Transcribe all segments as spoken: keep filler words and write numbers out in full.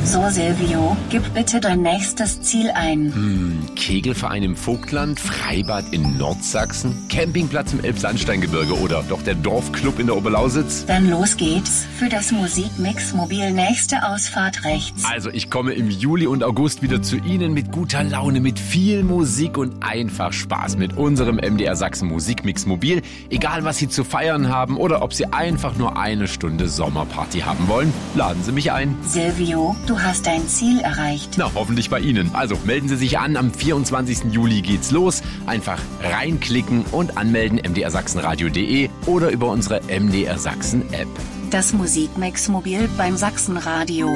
So, Silvio, gib bitte dein nächstes Ziel ein. Hm, Kegelverein im Vogtland, Freibad in Nordsachsen, Campingplatz im Elbsandsteingebirge oder doch der Dorfclub in der Oberlausitz? Dann los geht's für das Musikmix-Mobil nächste Ausfahrt rechts. Also ich komme im Juli und August wieder zu Ihnen mit guter Laune, mit viel Musik und einfach Spaß mit unserem M D R Sachsen Musikmix-Mobil. Egal, was Sie zu feiern haben oder ob Sie einfach nur eine Stunde Sommerparty haben wollen, laden Sie mich ein. Silvio, du hast dein Ziel erreicht. Na, hoffentlich bei Ihnen. Also melden Sie sich an, am vierundzwanzigsten Juli geht's los. Einfach reinklicken und anmelden m d r sachsenradio punkt d e oder über unsere M D R Sachsen App. Das Musikmix-Mobil beim Sachsenradio.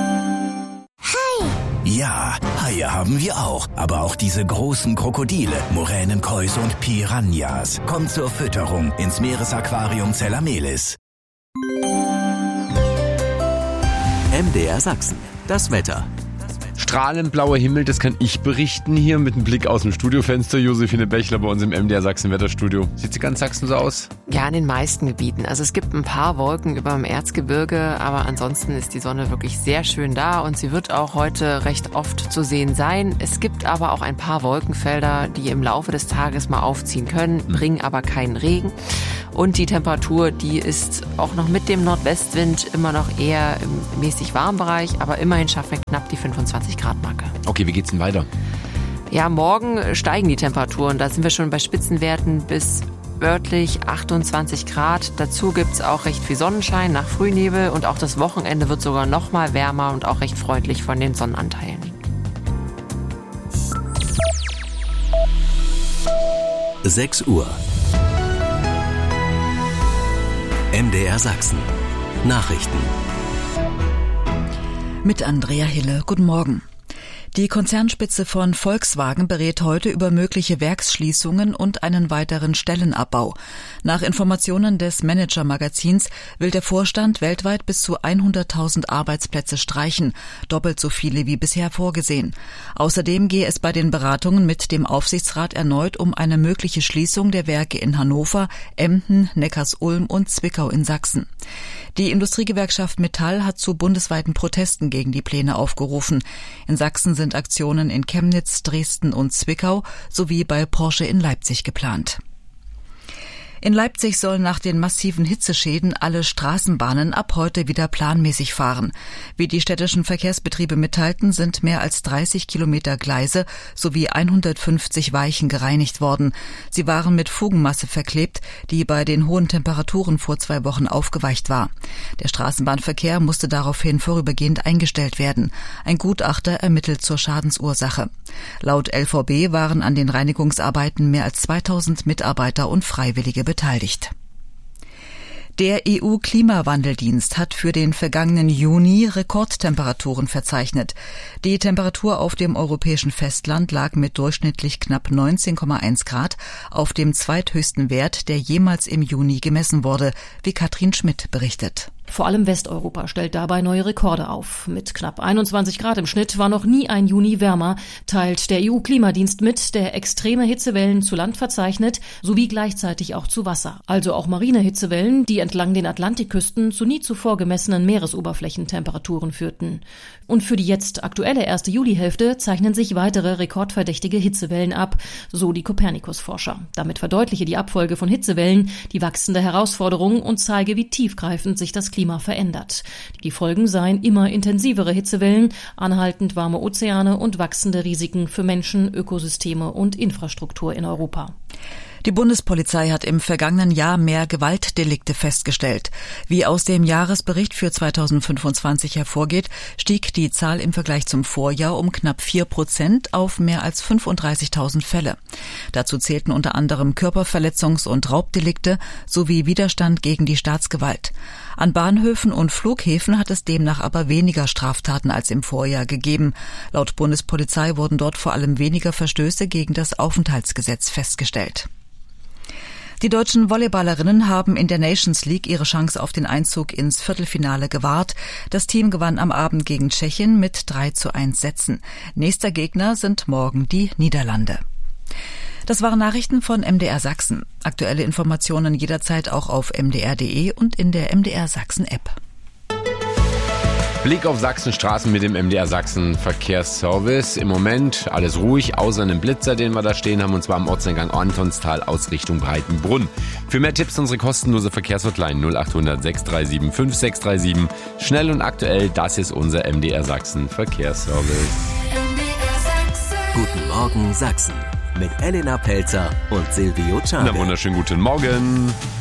Ja, Haie haben wir auch, aber auch diese großen Krokodile, Moränenkäuse und Piranhas. Kommt zur Fütterung ins Meeresaquarium Zellamelis. M D R Sachsen, das Wetter. Strahlend blauer Himmel, das kann ich berichten hier mit einem Blick aus dem Studiofenster. Josephine Bechler bei uns im M D R Sachsen Wetterstudio. Sieht sie ganz Sachsen so aus? Ja, in den meisten Gebieten. Also es gibt ein paar Wolken über dem Erzgebirge, aber ansonsten ist die Sonne wirklich sehr schön da und sie wird auch heute recht oft zu sehen sein. Es gibt aber auch ein paar Wolkenfelder, die im Laufe des Tages mal aufziehen können, bringen aber keinen Regen. Und die Temperatur, die ist auch noch mit dem Nordwestwind immer noch eher im mäßig warmen Bereich, aber immerhin schaffen wir knapp die fünfundzwanzig Grad Marke. Okay, wie geht's denn weiter? Ja, morgen steigen die Temperaturen. Da sind wir schon bei Spitzenwerten bis örtlich achtundzwanzig Grad. Dazu gibt's auch recht viel Sonnenschein nach Frühnebel und auch das Wochenende wird sogar noch mal wärmer und auch recht freundlich von den Sonnenanteilen. sechs Uhr. M D R Sachsen. Nachrichten. Mit Andrea Hille. Guten Morgen. Die Konzernspitze von Volkswagen berät heute über mögliche Werksschließungen und einen weiteren Stellenabbau. Nach Informationen des Manager-Magazins will der Vorstand weltweit bis zu hunderttausend Arbeitsplätze streichen, doppelt so viele wie bisher vorgesehen. Außerdem gehe es bei den Beratungen mit dem Aufsichtsrat erneut um eine mögliche Schließung der Werke in Hannover, Emden, Neckarsulm und Zwickau in Sachsen. Die Industriegewerkschaft Metall hat zu bundesweiten Protesten gegen die Pläne aufgerufen. In Sachsen sind Aktionen in Chemnitz, Dresden und Zwickau sowie bei Porsche in Leipzig geplant. In Leipzig sollen nach den massiven Hitzeschäden alle Straßenbahnen ab heute wieder planmäßig fahren. Wie die städtischen Verkehrsbetriebe mitteilten, sind mehr als dreißig Kilometer Gleise sowie hundertfünfzig Weichen gereinigt worden. Sie waren mit Fugenmasse verklebt, die bei den hohen Temperaturen vor zwei Wochen aufgeweicht war. Der Straßenbahnverkehr musste daraufhin vorübergehend eingestellt werden. Ein Gutachter ermittelt zur Schadensursache. Laut L V B waren an den Reinigungsarbeiten mehr als zweitausend Mitarbeiter und Freiwillige beteiligt. Der E U-Klimawandeldienst hat für den vergangenen Juni Rekordtemperaturen verzeichnet. Die Temperatur auf dem europäischen Festland lag mit durchschnittlich knapp neunzehn Komma eins Grad auf dem zweithöchsten Wert, der jemals im Juni gemessen wurde, wie Katrin Schmidt berichtet. Vor allem Westeuropa stellt dabei neue Rekorde auf. Mit knapp einundzwanzig Grad im Schnitt war noch nie ein Juni wärmer, teilt der E U-Klimadienst mit, der extreme Hitzewellen zu Land verzeichnet, sowie gleichzeitig auch zu Wasser. Also auch marine Hitzewellen, die entlang den Atlantikküsten zu nie zuvor gemessenen Meeresoberflächentemperaturen führten. Und für die jetzt aktuelle erste Julihälfte zeichnen sich weitere rekordverdächtige Hitzewellen ab, so die Copernicus-Forscher. Damit verdeutliche die Abfolge von Hitzewellen die wachsende Herausforderung und zeige, wie tiefgreifend sich das Klima verändert. Die Folgen seien immer intensivere Hitzewellen, anhaltend warme Ozeane und wachsende Risiken für Menschen, Ökosysteme und Infrastruktur in Europa. Die Bundespolizei hat im vergangenen Jahr mehr Gewaltdelikte festgestellt. Wie aus dem Jahresbericht für zweitausendfünfundzwanzig hervorgeht, stieg die Zahl im Vergleich zum Vorjahr um knapp vier Prozent auf mehr als fünfunddreißigtausend Fälle. Dazu zählten unter anderem Körperverletzungs- und Raubdelikte sowie Widerstand gegen die Staatsgewalt. An Bahnhöfen und Flughäfen hat es demnach aber weniger Straftaten als im Vorjahr gegeben. Laut Bundespolizei wurden dort vor allem weniger Verstöße gegen das Aufenthaltsgesetz festgestellt. Die deutschen Volleyballerinnen haben in der Nations League ihre Chance auf den Einzug ins Viertelfinale gewahrt. Das Team gewann am Abend gegen Tschechien mit drei zu eins Sätzen. Nächster Gegner sind morgen die Niederlande. Das waren Nachrichten von M D R Sachsen. Aktuelle Informationen jederzeit auch auf m d r punkt d e und in der M D R Sachsen App. Blick auf Sachsenstraßen mit dem M D R Sachsen Verkehrsservice. Im Moment alles ruhig, außer einem Blitzer, den wir da stehen haben, und zwar am Ortseingang Antonstal aus Richtung Breitenbrunn. Für mehr Tipps unsere kostenlose Verkehrshotline null acht hundert sechs drei sieben fünf sechs drei sieben. Schnell und aktuell, das ist unser M D R Sachsen Verkehrsservice. Guten Morgen Sachsen mit Elena Pelzer und Silvio Czarne. Na, wunderschönen guten Morgen.